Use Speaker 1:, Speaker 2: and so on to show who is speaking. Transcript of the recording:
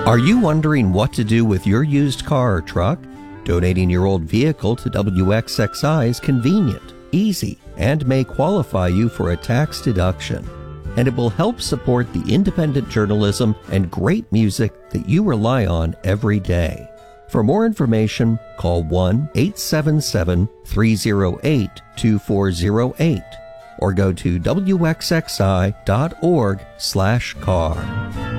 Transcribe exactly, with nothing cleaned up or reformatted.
Speaker 1: Are you wondering what to do with your used car or truck? Donating your old vehicle to W X X I is convenient, easy, and may qualify you for a tax deduction. And it will help support the independent journalism and great music that you rely on every day. For more information, call one eight seven seven, three oh eight, two four oh eight or go to W X X I dot org slash car.